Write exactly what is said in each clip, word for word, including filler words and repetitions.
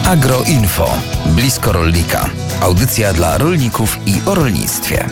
Agroinfo. Blisko rolnika. Audycja dla rolników i o rolnictwie.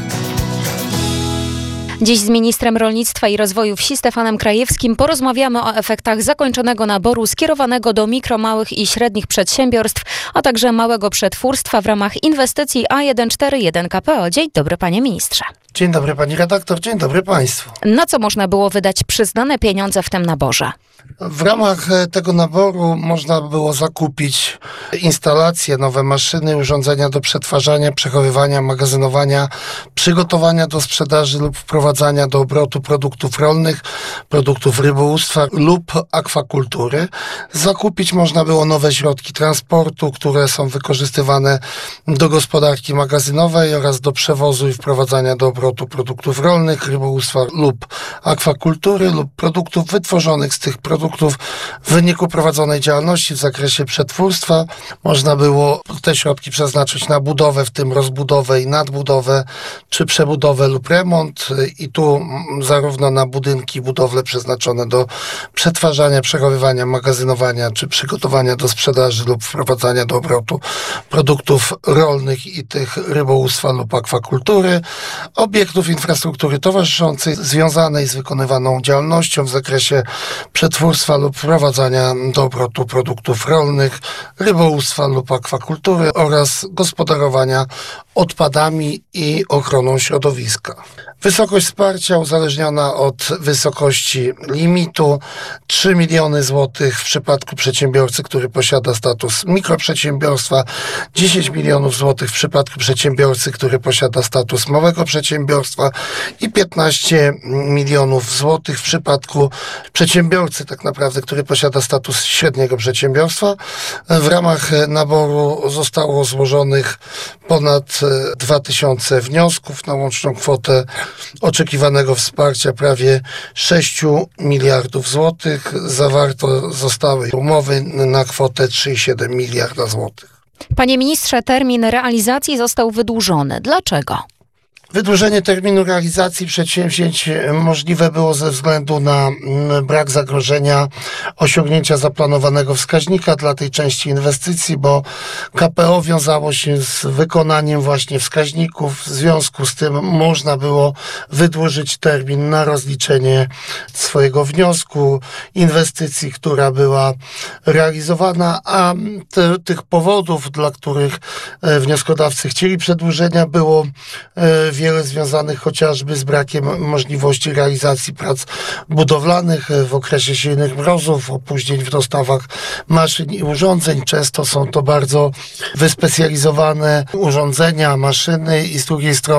Dziś z ministrem rolnictwa i rozwoju wsi Stefanem Krajewskim porozmawiamy o efektach zakończonego naboru skierowanego do mikro, małych i średnich przedsiębiorstw, a także małego przetwórstwa w ramach inwestycji A sto czterdzieści jeden K P O. Dzień dobry, panie ministrze. Dzień dobry pani redaktor, dzień dobry państwu. Na co można było wydać przyznane pieniądze w tym naborze? W ramach tego naboru można było zakupić instalacje, nowe maszyny, urządzenia do przetwarzania, przechowywania, magazynowania, przygotowania do sprzedaży lub wprowadzania do obrotu produktów rolnych, produktów rybołówstwa lub akwakultury. Zakupić można było nowe środki transportu, które są wykorzystywane do gospodarki magazynowej oraz do przewozu i wprowadzania do obrotu produktów rolnych, rybołówstwa lub akwakultury lub produktów wytworzonych z tych produktów w wyniku prowadzonej działalności w zakresie przetwórstwa. Można było te środki przeznaczyć na budowę, w tym rozbudowę i nadbudowę, czy przebudowę lub remont i tu zarówno na budynki, budowle przeznaczone do przetwarzania, przechowywania, magazynowania, czy przygotowania do sprzedaży lub wprowadzania do obrotu produktów rolnych i tych rybołówstwa lub akwakultury, obiektów infrastruktury towarzyszącej związanej z wykonywaną działalnością w zakresie przetwórstwa lub wprowadzania do obrotu produktów rolnych, rybołówstwa lub akwakultury oraz gospodarowania odpadami i ochroną środowiska. Wysokość wsparcia uzależniona od wysokości limitu: trzy miliony złotych w przypadku przedsiębiorcy, który posiada status mikroprzedsiębiorstwa, dziesięć milionów złotych w przypadku przedsiębiorcy, który posiada status małego przedsiębiorstwa i piętnaście milionów złotych w przypadku przedsiębiorcy, tak naprawdę, który posiada status średniego przedsiębiorstwa. W ramach naboru zostało złożonych ponad dwa tysiące wniosków na łączną kwotę oczekiwanego wsparcia prawie sześć miliardów złotych. Zawarto zostały umowy na kwotę trzy przecinek siedem miliarda złotych. Panie ministrze, termin realizacji został wydłużony. Dlaczego? Wydłużenie terminu realizacji przedsięwzięć możliwe było ze względu na brak zagrożenia osiągnięcia zaplanowanego wskaźnika dla tej części inwestycji, bo K P O wiązało się z wykonaniem właśnie wskaźników. W związku z tym można było wydłużyć termin na rozliczenie swojego wniosku, inwestycji, która była realizowana, a te, tych powodów, dla których wnioskodawcy chcieli przedłużenia, było wiele związanych chociażby z brakiem możliwości realizacji prac budowlanych w okresie silnych mrozów, opóźnień w dostawach maszyn i urządzeń. Często są to bardzo wyspecjalizowane urządzenia, maszyny i z drugiej strony